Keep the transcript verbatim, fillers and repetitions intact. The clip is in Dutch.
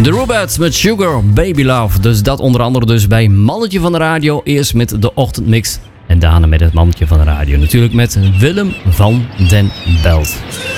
De Robots met Sugar Baby Love. Dus dat onder andere dus bij Mannetje van de Radio. Eerst met de ochtendmix. En daarna met het Mannetje van de Radio. Natuurlijk met Willem van den Belt.